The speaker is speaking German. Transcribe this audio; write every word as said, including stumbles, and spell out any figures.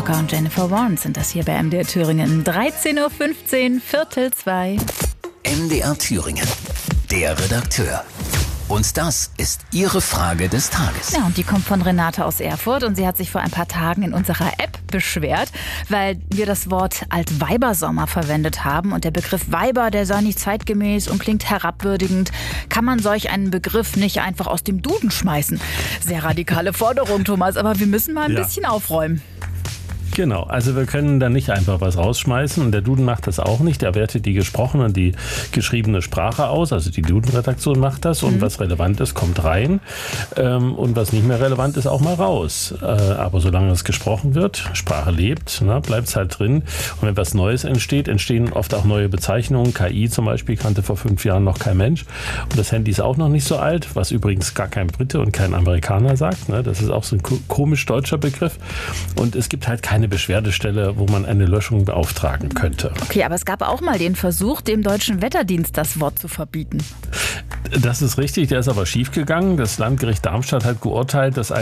Walker und Jennifer Warren sind das hier bei M D R Thüringen. dreizehn Uhr fünfzehn, Viertel zwei. M D R Thüringen, der Redakteur. Und das ist Ihre Frage des Tages. Ja, und die kommt von Renate aus Erfurt und sie hat sich vor ein paar Tagen in unserer App beschwert, weil wir das Wort Altweibersommer verwendet haben und der Begriff Weiber, der sei nicht zeitgemäß und klingt herabwürdigend. Kann man solch einen Begriff nicht einfach aus dem Duden schmeißen? Sehr radikale Forderung, Thomas, aber wir müssen mal ein Ja. bisschen aufräumen. Genau, also wir können da nicht einfach was rausschmeißen und der Duden macht das auch nicht. Er wertet die gesprochene und die geschriebene Sprache aus, also die Duden-Redaktion macht das und mhm. was relevant ist, kommt rein ähm, und was nicht mehr relevant ist, auch mal raus. Äh, aber solange es gesprochen wird, Sprache lebt, ne, bleibt es halt drin und wenn was Neues entsteht, entstehen oft auch neue Bezeichnungen. K I zum Beispiel kannte vor fünf Jahren noch kein Mensch und das Handy ist auch noch nicht so alt, was übrigens gar kein Brite und kein Amerikaner sagt. Ne? Das ist auch so ein komisch deutscher Begriff und es gibt halt keine Beschwerdestelle, wo man eine Löschung beauftragen könnte. Okay, aber es gab auch mal den Versuch, dem Deutschen Wetterdienst das Wort zu verbieten. Das ist richtig, der ist aber schiefgegangen. Das Landgericht Darmstadt hat geurteilt, dass ein